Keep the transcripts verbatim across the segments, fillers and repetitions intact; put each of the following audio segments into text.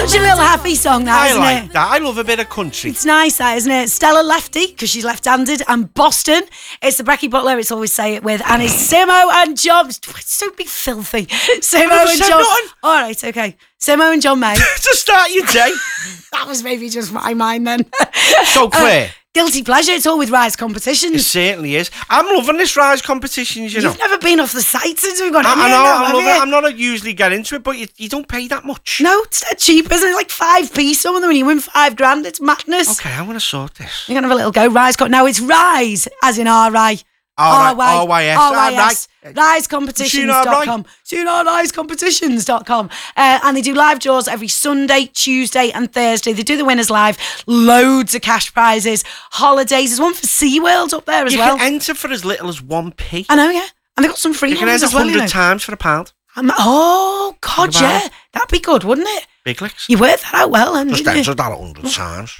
Such a little happy song, that, I isn't like it? that. I love a bit of country. It's nice, that, isn't it? Stella Lefty, because she's left-handed, and Boston. It's the Brecky Butler, it's always say it with, and it's Simo and John. Don't be filthy. Simo never and said John. nothing. All right, okay. Simo and John May. To start your day. That was maybe just my mind then. So, Claire. Uh, guilty pleasure, it's all with Rise competitions. It certainly is. I'm loving this Rise competitions, you know. You've never been off the site since we've got I, in I here know, now, I'm have loving you? it. I'm not usually get into it, but you, you don't pay that much. No, it's dead cheap, isn't it? Like five p some of them when you win five grand. It's madness. Okay, I'm going to sort this. You're going to have a little go. Rise. Co- now it's Rise, as in R I. R Y S. R Y S. rise competitions dot com. Soon on rise competitions dot com. Uh, and they do live draws every Sunday, Tuesday and Thursday. They do the winners live. Loads of cash prizes. Holidays. There's one for SeaWorld up there as you well. You can enter for as little as one p. I know, yeah. And they've got some free you ones as You can well, enter one hundred you know. times for a pound. Um, oh, God, yeah. it. That'd be good, wouldn't it? Big licks. You worked that out well, then, Just didn't you? enter that a hundred times.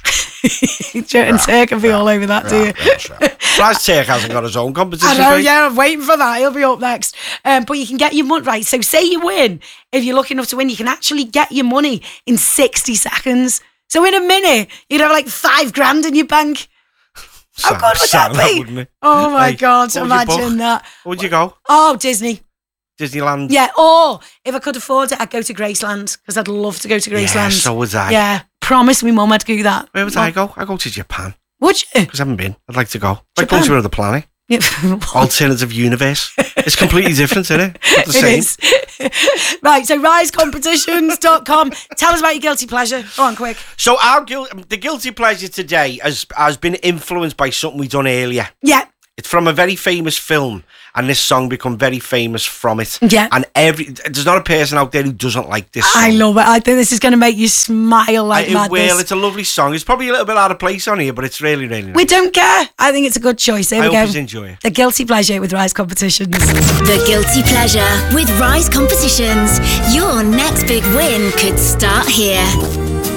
And Turk will be all over that, do you? Rise Turk hasn't got his own competition. I know, mate. yeah, I'm waiting for that. He'll be up next. Um, but you can get your money, right? So say you win. If you're lucky enough to win, you can actually get your money in sixty seconds. So in a minute, you'd have like five grand in your bank. How Sound- good would that sound be? wouldn't it? Oh my Hey, God, what would you imagine book? that. Where'd you go? Oh, Disney. Disneyland? Yeah, or if I could afford it, I'd go to Graceland because I'd love to go to Graceland. Yeah, so would I. Yeah, promise me mum I'd do that. Where would I go? I go to Japan. Would you? Because I haven't been. I'd like to go. Like Japan? going to another planet. Yeah. Alternative universe. It's completely different, isn't it? It's not the It same. is. Right, so rise competitions dot com. Tell us about your guilty pleasure. Go on, quick. So our guil- the guilty pleasure today has has been influenced by something we done earlier. Yeah. It's from a very famous film, and this song become very famous from it. Yeah. And every there's not a person out there who doesn't like this song. I love it. I think this is going to make you smile like it madness. will. It's a lovely song. It's probably a little bit out of place on here, but it's really, really nice. We don't care. I think it's a good choice. Here I we hope go. you enjoy it. The guilty pleasure with Rise Competitions. The Guilty Pleasure with Rise Competitions. Your next big win could start here.